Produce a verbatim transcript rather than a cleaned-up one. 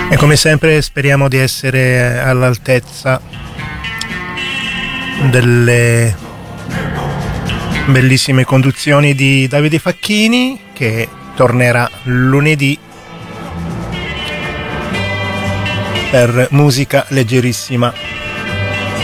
E come sempre speriamo di essere all'altezza delle bellissime conduzioni di Davide Facchini, che tornerà lunedì per musica leggerissima.